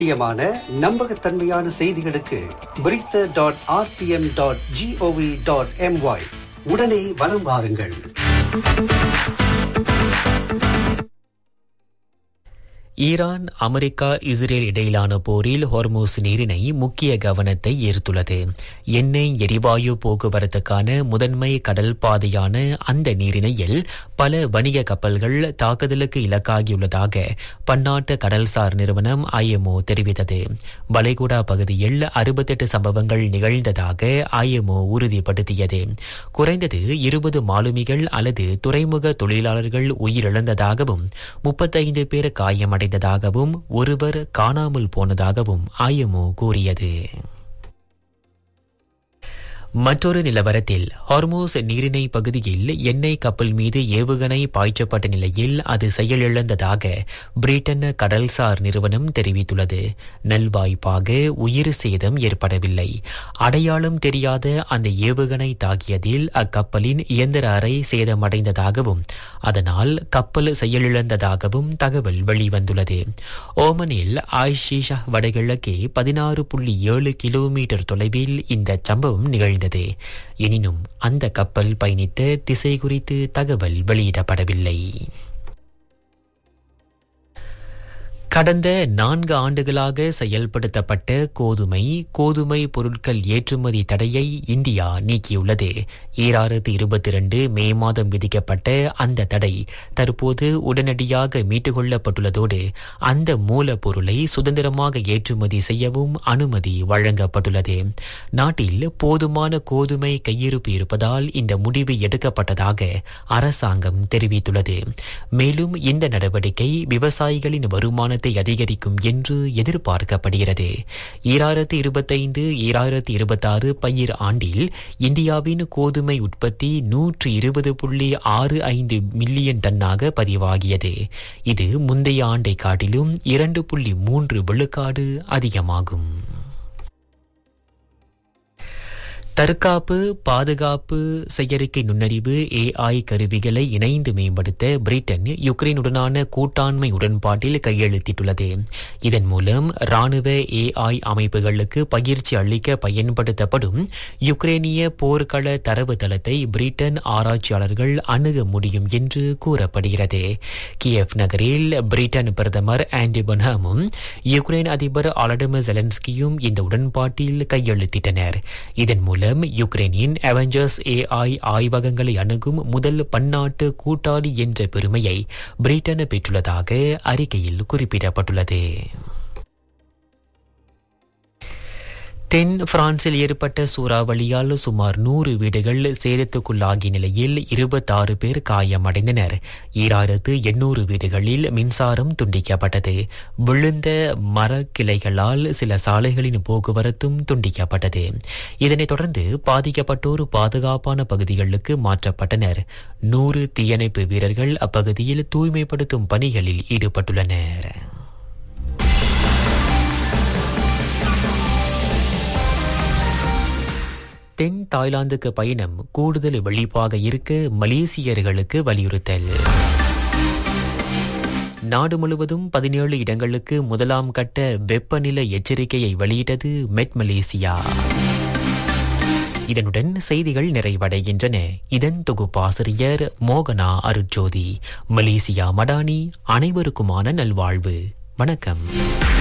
முக்கியமான நம்பகத்தன்மையான செய்திகளுக்கு britta.rtm.gov.my உடனே வலம் வாருங்கள். ஈரான், அமெரிக்கா, இஸ்ரேல் இடையிலான போரில் ஹொர்முஸ் நீரிணை முக்கிய கவனத்தை ஈர்த்துள்ளது. எண்ணெய் எரிவாயு போக்குவரத்துக்கான முதன்மை கடல் பாதையான அந்த நீரிணையில் பல வணிக கப்பல்கள் தாக்குதலுக்கு இலக்காகியுள்ளதாக பன்னாட்டு கடல்சார் நிறுவனம் IMO தெரிவித்தது. வளைகுடா பகுதியில் 68 சம்பவங்கள் நிகழ்ந்ததாக IMO உறுதிப்படுத்தியது. குறைந்தது 20 மாலுமிகள் அல்லது துறைமுக தொழிலாளர்கள் உயிரிழந்ததாகவும் 35 பேர் காயமடைந்ததாகவும் ஒருவர் காணாமல் போனதாகவும் IMO கூறியது. மற்றொரு நிலவரத்தில் ஹார்மூஸ் நீரிணை பகுதியில் எண்ணெய் கப்பல் மீது ஏவுகணை பாய்ச்சப்பட்ட நிலையில் அது செயலிழந்ததாக பிரிட்டன் கடல்சார் நிறுவனம் தெரிவித்துள்ளது. நல்வாய்ப்பாக உயிர் சேதம் ஏற்படவில்லை. அடையாளம் தெரியாத அந்த ஏவுகணை தாக்கியதில் அக்கப்பலின் இயந்திர அறை சேதமடைந்ததாகவும் அதனால் கப்பல் செயலிழந்ததாகவும் தகவல் வெளிவந்துள்ளது. ஓமனில் ஆய்ஷீஷா வடகிழக்கே 16.7 கிலோமீட்டர் தொலைவில் இந்த சம்பவம் நிகழ்ந்தது. எனினும் அந்த கப்பல் பயணித்த திசை குறித்து தகவல் வெளியிடப்படவில்லை. கடந்த 4 ஆண்டுகளாக செயல்படுத்தப்பட்ட கோதுமை பொருட்கள் ஏற்றுமதி தடையை இந்தியா நீக்கியுள்ளது. 2022 மே மாதம் விதிக்கப்பட்ட அந்த தடை தற்போது உடனடியாக மீட்டுக்கொள்ளப்பட்டுள்ளதோடு அந்த மூலப்பொருளை சுதந்திரமாக ஏற்றுமதி செய்யவும் அனுமதி வழங்கப்பட்டுள்ளது. நாட்டில் போதுமான கோதுமை கையிருப்பு இருப்பதால் இந்த முடிவு எடுக்கப்பட்டதாக அரசாங்கம் தெரிவித்துள்ளது. மேலும் இந்த நடவடிக்கை விவசாயிகளின் வருமானத்தை அதிகரிக்கும் என்று எதிர்பார்க்கப்படுகிறது. 2025-2026 பயிர் ஆண்டில் இந்தியாவின் கோதுமை உற்பத்தி 120.65 மில்லியன் டன்னாக பதிவாகியது. இது முந்தைய ஆண்டை காட்டிலும் 2.3 விழுக்காடு அதிகமாகும். தற்காப்பு, பாதுகாப்பு, செயற்கை நுண்ணறிவு AI கருவிகளை இணைந்து மேம்படுத்த பிரிட்டன் யுக்ரைனுடனான கூட்டாண்மை உடன்பாட்டில் கையெழுத்திட்டுள்ளது. இதன் மூலம் ராணுவ AI அமைப்புகளுக்கு பயிற்சி அளிக்க பயன்படுத்தப்படும் யுக்ரேனிய போர்க்கள தரவுத்தளத்தை பிரிட்டன் ஆராய்ச்சியாளர்கள் அணுக முடியும் என்று கூறப்படுகிறது. கியவ் நகரில் பிரிட்டன் பிரதமர் ஆண்டி பன்ஹாமும் யுக்ரைன் அதிபர் வாலடிமிர் ஜெலன்ஸ்கியும் இந்த உடன்பாட்டில் கையெழுத்திட்டனர். இதன் மூலம் யுக்ரைனின் அவெஞ்சர்ஸ் AI ஆய்வகங்களை அணுகும் முதல் பன்னாட்டு கூட்டாளி என்ற பெருமையை பிரிட்டன் பெற்றுள்ளதாக அறிக்கையில் குறிப்பிடப்பட்டுள்ளது. தென் பிரான்சில் ஏற்பட்ட சூறாவளியால் சுமார் 100 வீடுகள் சேதத்துக்குள்ளாகிய நிலையில் 26 பேர் காயமடைந்தனர். 2800 வீடுகளில் மின்சாரம் துண்டிக்கப்பட்டது. விழுந்த மரக்கிளைகளால் சில சாலைகளின் போக்குவரத்தும் துண்டிக்கப்பட்டது. இதனைத் தொடர்ந்து பாதிக்கப்பட்டோர் பாதுகாப்பான பகுதிகளுக்கு மாற்றப்பட்டனர். 100 தீயணைப்பு வீரர்கள் அப்பகுதியில் தூய்மைப்படுத்தும் பணிகளில் ஈடுபட்டுள்ளனர். தென் தாய்லாந்துக்கு பயணம் கூடுதல் விழிப்பாக இருக்க மலேசியர்களுக்கு வலியுறுத்தல். நாடு முழுவதும் 17 இடங்களுக்கு முதலாம் கட்ட வெப்பநிலை எச்சரிக்கையை வெளியிட்டது மெட் மலேசியா. இதனுடன் செய்திகள் நிறைவடைகின்றன. இதன் தொகுப்பாசிரியர் மோகனா அருட்ஜோதி. மலேசியா மடானி. அனைவருக்குமான நல்வாழ்வு. வணக்கம்.